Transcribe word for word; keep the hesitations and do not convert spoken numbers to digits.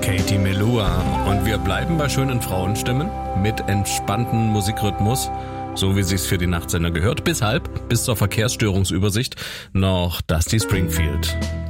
Katie Melua. Und wir bleiben bei schönen Frauenstimmen mit entspanntem Musikrhythmus, so wie sich's für die Nachtsender gehört. Bis halb, bis zur Verkehrsstörungsübersicht noch Dusty Springfield.